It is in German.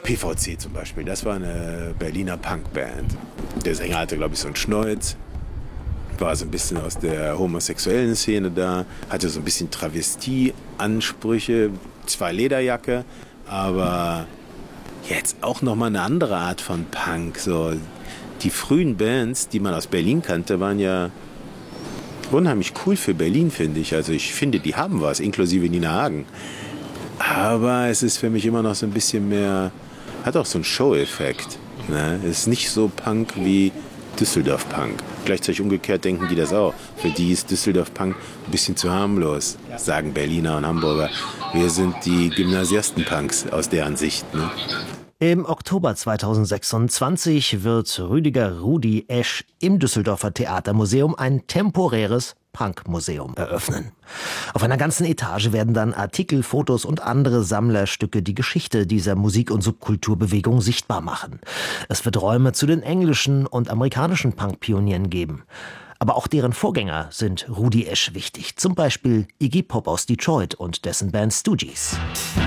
PVC zum Beispiel, das war eine Berliner Punkband. Der Sänger hatte, glaube ich, so einen Schnäuz, war so ein bisschen aus der homosexuellen Szene da, hatte so ein bisschen Travestie-Ansprüche, zwar Lederjacke, aber jetzt auch nochmal eine andere Art von Punk. So, die frühen Bands, die man aus Berlin kannte, waren ja unheimlich cool für Berlin, finde ich. Also ich finde, die haben was, inklusive Nina Hagen. Aber es ist für mich immer noch so ein bisschen mehr, hat auch so einen Show-Effekt. Ne? Es ist nicht so Punk wie Düsseldorf-Punk. Gleichzeitig umgekehrt denken die das auch. Für die ist Düsseldorf-Punk ein bisschen zu harmlos, sagen Berliner und Hamburger. Wir sind die Gymnasiasten-Punks aus deren Sicht. Ne? Im Oktober 2026 wird Rüdiger Rudi Esch im Düsseldorfer Theatermuseum ein temporäres Punkmuseum eröffnen. Auf einer ganzen Etage werden dann Artikel, Fotos und andere Sammlerstücke die Geschichte dieser Musik- und Subkulturbewegung sichtbar machen. Es wird Räume zu den englischen und amerikanischen Punkpionieren geben. Aber auch deren Vorgänger sind Rudi Esch wichtig. Zum Beispiel Iggy Pop aus Detroit und dessen Band Stooges.